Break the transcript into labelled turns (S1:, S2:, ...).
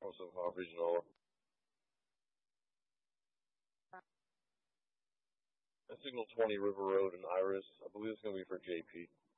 S1: from some Regional. And Signal 20 River Road and Iris. I believe it's going to be for JP.